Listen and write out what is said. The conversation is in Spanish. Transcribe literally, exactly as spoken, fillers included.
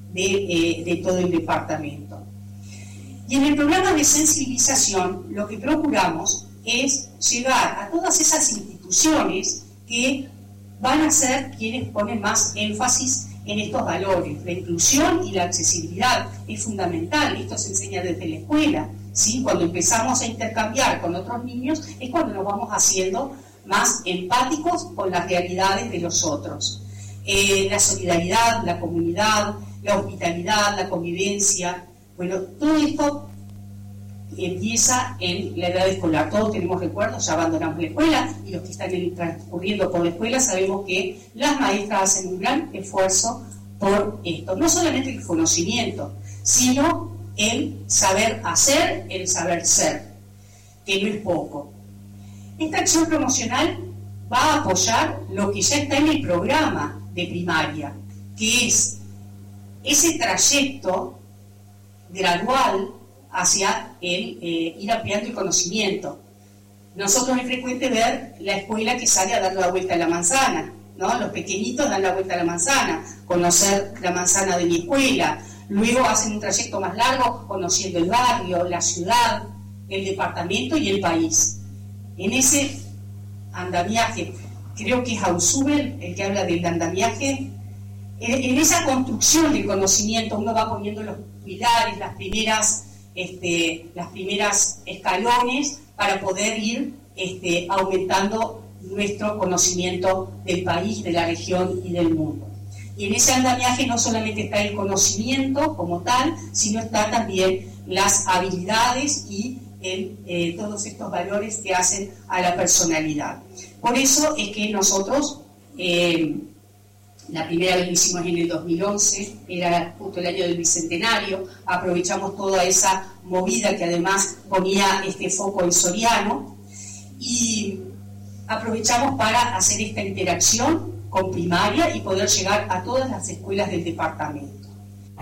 de, eh, de todo el departamento. Y en el programa de sensibilización lo que procuramos es llegar a todas esas instituciones que van a ser quienes ponen más énfasis en estos valores. La inclusión y la accesibilidad es fundamental, esto se enseña desde la escuela, ¿sí? Cuando empezamos a intercambiar con otros niños es cuando nos vamos haciendo más empáticos con las realidades de los otros. Eh, la solidaridad, la comunidad, la hospitalidad, la convivencia, bueno, todo esto empieza en la edad escolar. Todos tenemos recuerdos, ya abandonamos la escuela, y los que están en, transcurriendo por la escuela sabemos que las maestras hacen un gran esfuerzo por esto. No solamente el conocimiento, sino el saber hacer, el saber ser, que no es poco. Esta acción promocional va a apoyar lo que ya está en el programa de primaria, que es ese trayecto gradual hacia el eh, ir ampliando el conocimiento. Nosotros es frecuente ver la escuela que sale a dar la vuelta a la manzana, ¿no? Los pequeñitos dan la vuelta a la manzana, conocer la manzana de mi escuela, luego hacen un trayecto más largo conociendo el barrio, la ciudad, el departamento y el país. En ese andamiaje, creo que es Ausubel el que habla del andamiaje, en, en esa construcción del conocimiento uno va poniendo los pilares, las primeras Este, las primeras escalones para poder ir este, aumentando nuestro conocimiento del país, de la región y del mundo. Y en ese andamiaje no solamente está el conocimiento como tal, sino está también las habilidades y el, eh, todos estos valores que hacen a la personalidad. Por eso es que nosotros, eh, la primera vez lo hicimos en el dos mil once, era justo el año del bicentenario, aprovechamos toda esa movida que además ponía este foco en Soriano, y aprovechamos para hacer esta interacción con primaria y poder llegar a todas las escuelas del departamento.